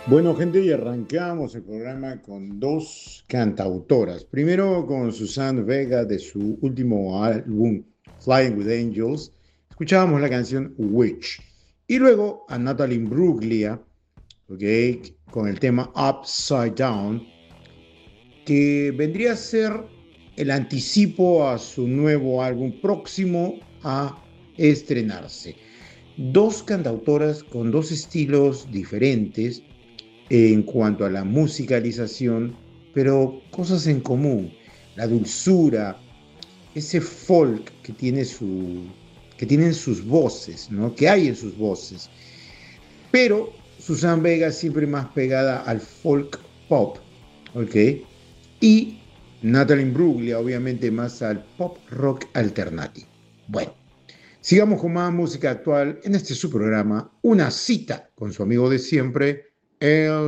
Bueno, gente, y arrancamos el programa con dos cantautoras. Primero con Susanne Vega de su último álbum, Flying with Angels. Escuchábamos la canción Witch. Y luego a Natalie Imbruglia, ¿ok? Con el tema Upside Down, que vendría a ser el anticipo a su nuevo álbum próximo a estrenarse. Dos cantautoras con dos estilos diferentes en cuanto a la musicalización, pero cosas en común, la dulzura, ese folk que tienen sus voces, ¿no? Que hay en sus voces. Pero Susan Vega siempre más pegada al folk pop, ¿ok? Y Natalie Imbruglia obviamente más al pop rock alternativo. Bueno, sigamos con más música actual en este su programa, Una cita con su amigo de siempre, el